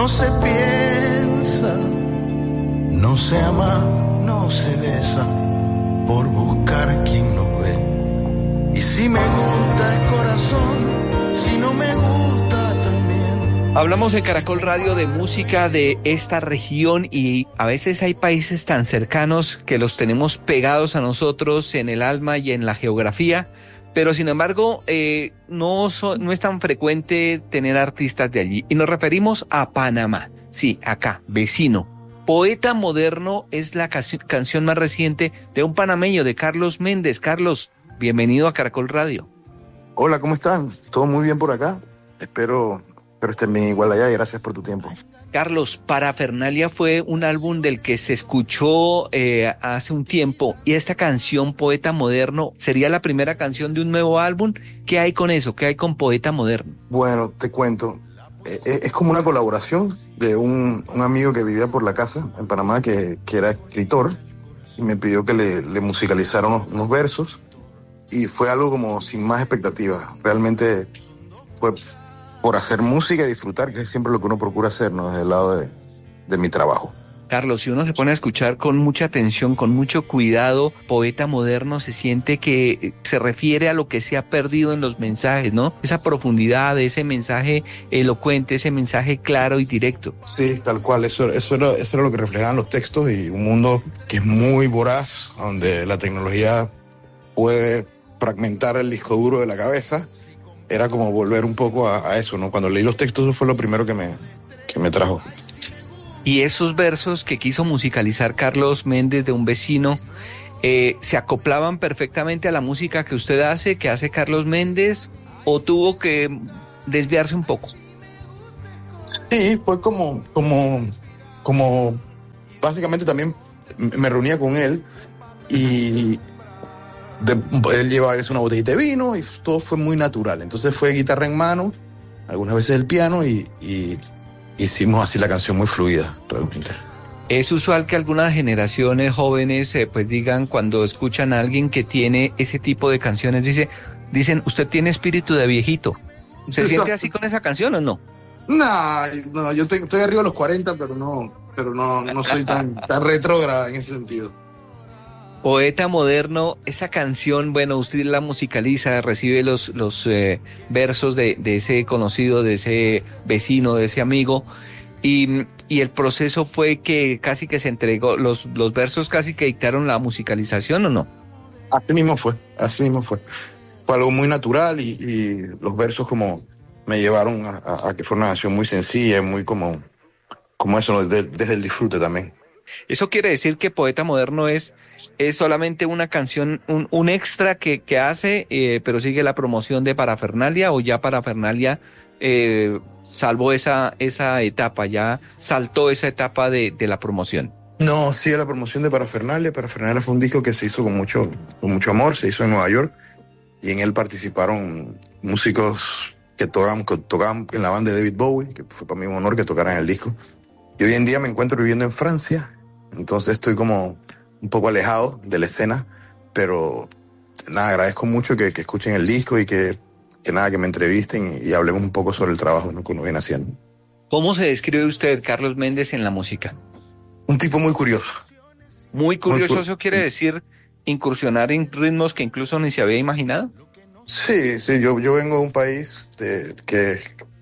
se piensa, no se ama, no se besa, por buscar quien nos ve. Y si me gusta el corazón, si no me gusta también. Hablamos en Caracol Radio de música de esta región y a veces hay países tan cercanos que los tenemos pegados a nosotros en el alma y en la geografía, pero sin embargo no es tan frecuente tener artistas de allí. Y nos referimos a Panamá, sí, acá, vecino. Poeta Moderno es la canción más reciente de un panameño, de Carlos Méndez. Carlos, bienvenido a Caracol Radio. Hola, ¿cómo están? ¿Todo muy bien por acá? Espero estén bien igual allá y gracias por tu tiempo. Carlos, Parafernalia fue un álbum del que se escuchó hace un tiempo y esta canción, Poeta Moderno, ¿sería la primera canción de un nuevo álbum? ¿Qué hay con eso? ¿Qué hay con Poeta Moderno? Bueno, te cuento. Es como una colaboración de un amigo que vivía por la casa en Panamá que era escritor y me pidió que le musicalizara unos versos y fue algo como sin más expectativas. Realmente fue por hacer música y disfrutar, que es siempre lo que uno procura hacer, ¿no? Desde el lado de mi trabajo. Carlos, si uno se pone a escuchar con mucha atención, con mucho cuidado, Poeta Moderno, se siente que se refiere a lo que se ha perdido en los mensajes, ¿no? Esa profundidad, ese mensaje elocuente, ese mensaje claro y directo. Sí, tal cual, eso era lo que reflejaban los textos y un mundo que es muy voraz, donde la tecnología puede fragmentar el disco duro de la cabeza. Era como volver un poco a eso, ¿no? Cuando leí los textos, eso fue lo primero que me trajo. Y esos versos que quiso musicalizar Carlos Méndez de un vecino, ¿se acoplaban perfectamente a la música que usted hace, que hace Carlos Méndez, o tuvo que desviarse un poco? Sí, fue como básicamente también me reunía con él y él llevaba una botellita de vino y todo fue muy natural. Entonces fue guitarra en mano, algunas veces el piano y hicimos así la canción muy fluida, realmente. Es usual que algunas generaciones jóvenes pues digan cuando escuchan a alguien que tiene ese tipo de canciones, dicen, usted tiene espíritu de viejito. ¿Se siente así con esa canción o no? No, yo estoy arriba de los 40, pero no soy tan retrógrada en ese sentido. Poeta Moderno, esa canción, bueno, usted la musicaliza, recibe los versos de ese conocido, de ese vecino, de ese amigo, y el proceso fue que casi que se entregó, los versos casi que dictaron la musicalización, ¿o no? Así mismo fue. Fue algo muy natural y los versos como me llevaron a que fuera una canción muy sencilla, muy como eso, ¿no? Desde el disfrute también. Eso quiere decir que Poeta Moderno es solamente una canción, un extra que hace, pero sigue la promoción de Parafernalia, o ya Parafernalia salvó esa etapa, ya saltó esa etapa de la promoción. No, sí, la promoción de Parafernalia. Parafernalia fue un disco que se hizo con mucho amor, se hizo en Nueva York y en él participaron músicos que tocaban en la banda de David Bowie, que fue para mí un honor que tocaran el disco. Y hoy en día me encuentro viviendo en Francia, entonces estoy como un poco alejado de la escena, pero nada, agradezco mucho que escuchen el disco y que me entrevisten y hablemos un poco sobre el trabajo, ¿no?, que uno viene haciendo. ¿Cómo se describe usted, Carlos Méndez, en la música? Un tipo muy curioso. Muy curioso, ¿eso quiere decir incursionar en ritmos que incluso ni se había imaginado? Sí, yo vengo de un país que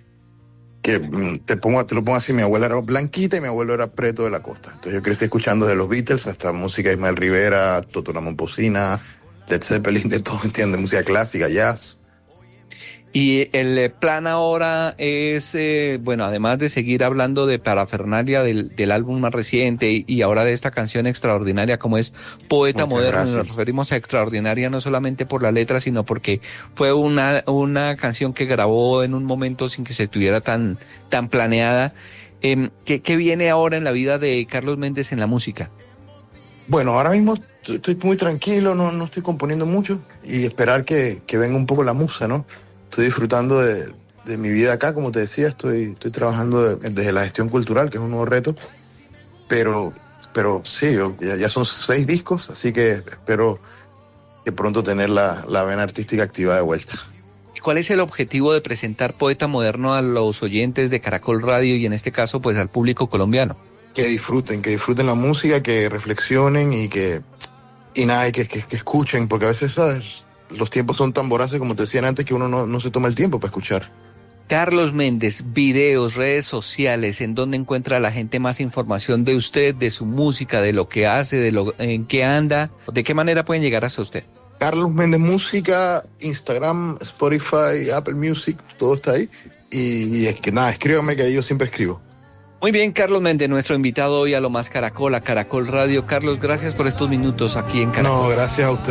te lo pongo así, mi abuela era blanquita y mi abuelo era preto de la costa. Entonces yo crecí escuchando desde los Beatles hasta música de Ismael Rivera, Toto la Momposina, Led Zeppelin, de todo, ¿entiendes? Música clásica, jazz. Y el plan ahora es, bueno, además de seguir hablando de Parafernalia, del álbum más reciente y ahora de esta canción extraordinaria como es Poeta Moderno, nos referimos a extraordinaria no solamente por la letra, sino porque fue una canción que grabó en un momento sin que se estuviera tan planeada. ¿Qué viene ahora en la vida de Carlos Méndez en la música? Bueno, ahora mismo estoy muy tranquilo, no estoy componiendo mucho y esperar que venga un poco la musa, ¿no? Estoy disfrutando de mi vida acá, como te decía, estoy trabajando desde la gestión cultural, que es un nuevo reto, pero sí, ya son 6 discos, así que espero que pronto tener la vena artística activada de vuelta. ¿Cuál es el objetivo de presentar Poeta Moderno a los oyentes de Caracol Radio y en este caso pues al público colombiano? Que disfruten la música, que reflexionen y que escuchen, porque a veces, ¿sabes? Los tiempos son tan voraces, como te decían antes, que uno no se toma el tiempo para escuchar. Carlos Méndez, videos, redes sociales, ¿en dónde encuentra la gente más información de usted, de su música, de lo que hace, en qué anda? ¿De qué manera pueden llegar hasta usted? Carlos Méndez Música, Instagram, Spotify, Apple Music, todo está ahí. Y es que nada, escríbame, que ahí yo siempre escribo. Muy bien, Carlos Méndez, nuestro invitado hoy a Lo Más Caracol, a Caracol Radio. Carlos, gracias por estos minutos aquí en Caracol. No, gracias a usted.